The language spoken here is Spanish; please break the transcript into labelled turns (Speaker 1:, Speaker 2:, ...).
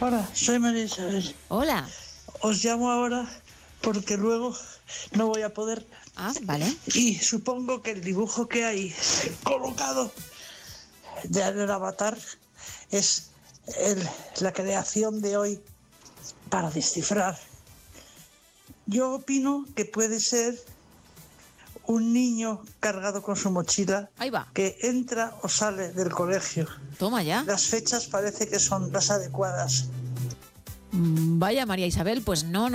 Speaker 1: Hola, soy María Isabel.
Speaker 2: Hola.
Speaker 1: Os llamo ahora porque luego no voy a poder.
Speaker 2: Ah, vale.
Speaker 1: Y supongo que el dibujo que hay colocado del avatar es la creación de hoy para descifrar. Yo opino que puede ser un niño cargado con su mochila.
Speaker 2: Ahí va.
Speaker 1: Que entra o sale del colegio.
Speaker 2: Toma ya.
Speaker 1: Las fechas parece que son las adecuadas.
Speaker 2: Vaya, María Isabel, pues no